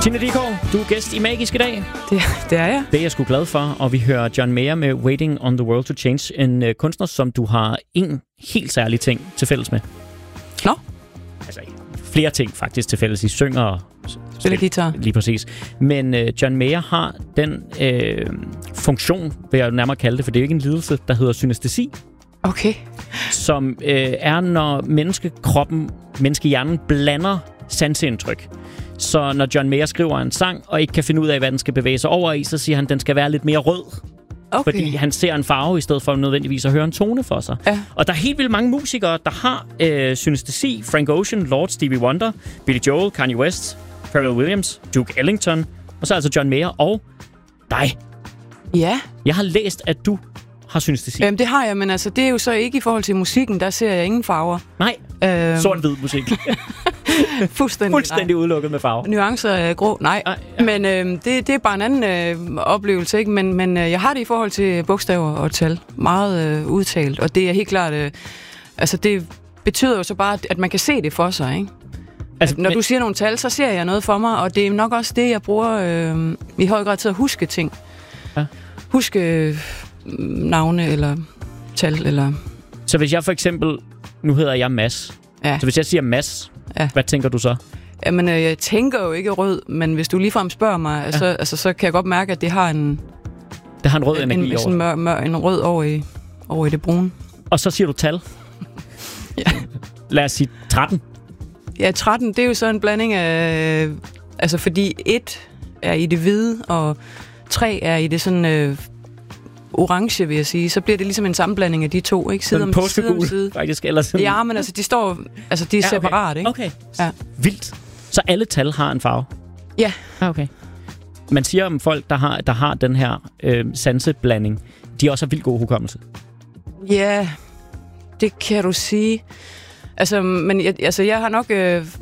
Tina Dickow, du er gæst i Magisk i dag. Det er jeg. Det er jeg sgu glad for, og vi hører John Mayer med Waiting on the World to Change. En kunstner, som du har en helt særlig ting til fælles med. Nå? Altså, flere ting faktisk til fælles. I synger og spiller guitar. Lige præcis. Men John Mayer har den funktion, vil jeg nærmere kalde det, for det er jo ikke en lidelse, der hedder synestesi. Okay. Som er, når menneskehjernen blander sanseindtryk. Så når John Mayer skriver en sang, og ikke kan finde ud af, hvad den skal bevæge sig over i, så siger han, at den skal være lidt mere rød. Okay. Fordi han ser en farve, i stedet for nødvendigvis at høre en tone for sig. Ja. Og der er helt vildt mange musikere, der har synestesi. Frank Ocean, Lord, Stevie Wonder, Billy Joel, Kanye West, Pharrell Williams, Duke Ellington, og så altså John Mayer og dig. Ja. Jeg har læst, at du har synestesi. Det har jeg, men altså, det er jo så ikke i forhold til musikken. Der ser jeg ingen farver. Nej, sort-hvid musik. Fuldstændig udelukket med farver. Nuancer er grå. Nej, ja. Men det er bare en anden oplevelse, ikke? Men jeg har det i forhold til bogstaver og tal. Meget udtalt. Og det er helt klart... altså, det betyder jo så bare, at man kan se det for sig, ikke? Altså, når du siger nogle tal, så ser jeg noget for mig, og det er nok også det, jeg bruger i høj grad til at huske ting. Ja. Huske navne eller tal eller... Så hvis jeg for eksempel... Nu hedder jeg Mads. Ja. Så hvis jeg siger Mads, hvad tænker du så? Jamen, jeg tænker jo ikke rød, men hvis du ligefrem spørger mig, så kan jeg godt mærke, at det har en... Det har en rød energi over. En rød over i det brune. Og så siger du tal? Ja. Lad os sige 13. Ja, 13, det er jo så en blanding af... Altså, fordi 1 er i det hvide, og 3 er i det sådan... orange, vil jeg sige, så bliver det ligesom en sammenblanding af de to, ikke? Side om side. Faktisk, eller sådan. Ja, men altså, de står... Altså, de er separat, ikke? Okay. Ja. Vildt. Så alle tal har en farve? Ja. Okay. Man siger om folk, der har den her sanseblanding, de også har vildt god hukommelse. Ja, det kan du sige. Altså, men jeg har nok...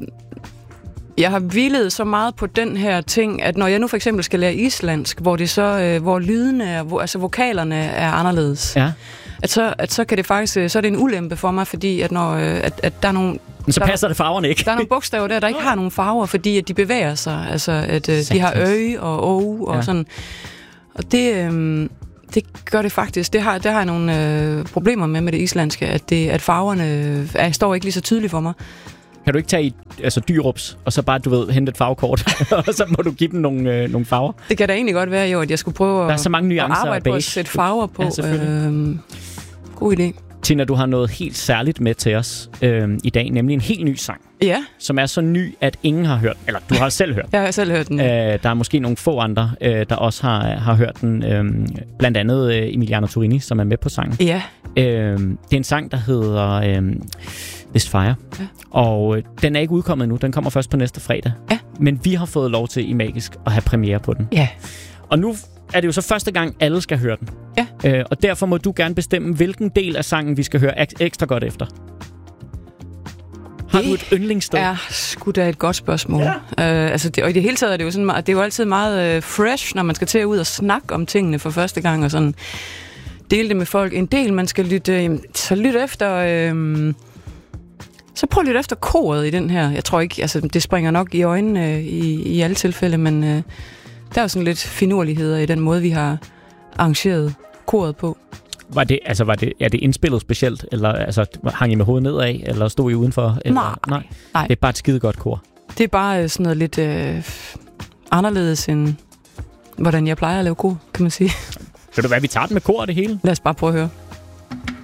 Jeg har hvilet så meget på den her ting, at når jeg nu for eksempel skal lære islandsk, hvor det så, hvor lydene, altså vokalerne er anderledes, at så kan det faktisk, så er det en ulempe for mig, fordi at når at der er nogle... Men så passer det farverne ikke. Der er nogle bogstaver der ikke har nogen farver, fordi at de bevæger sig, altså at de har og og sådan. Og det gør det faktisk. Det har jeg nogle problemer med det islandske, at farverne står ikke lige så tydeligt for mig. Kan du ikke tage Dyrups, og så bare, hente et farvekort, og så må du give dem nogle farver? Det kan da egentlig godt være, jo, at jeg skulle prøve der er så mange nuancer at arbejde på at sætte farver på. God idé. Tina, du har noget helt særligt med til os i dag, nemlig en helt ny sang. Ja. Som er så ny, at ingen har hørt. Eller du har selv hørt. Jeg har selv hørt den. Der er måske nogle få andre, der også har hørt den. Blandt andet Emiliano Torrini, som er med på sangen. Ja. Det er en sang, der hedder This Fire. Ja. Og den er ikke udkommet endnu. Den kommer først på næste fredag. Ja. Men vi har fået lov til i Magisk at have premiere på den. Ja. Og nu er det jo så første gang, alle skal høre den. Ja. Og derfor må du gerne bestemme, hvilken del af sangen, vi skal høre ekstra godt efter. Har du et yndlingssted? Det er sgu da et godt spørgsmål. Ja. Og i det hele taget er det jo sådan, det er jo altid meget fresh, når man skal til ud og snakke om tingene for første gang, og sådan dele det med folk. En del, man skal lytte, så lyt efter... Så prøv at lytte efter koret i den her. Jeg tror ikke, det springer nok i øjnene i alle tilfælde, men der er jo sådan lidt finurligheder i den måde, vi har arrangeret koret på. Er det indspillet specielt, eller hang I med hovedet nedad, eller stod I udenfor? Eller? Nej. Det er bare et skidegodt kor. Det er bare sådan noget lidt anderledes end hvordan jeg plejer at lave kor, kan man sige. Ved du hvad, vi tager den med kor det hele? Lad os bare prøve at høre.